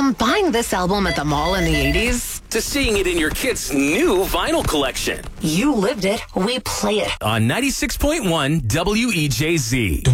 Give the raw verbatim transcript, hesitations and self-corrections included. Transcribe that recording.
From buying this album at the mall in the eighties to seeing it in your kid's new vinyl collection. You lived it, we play it. On ninety-six point one W E J Z.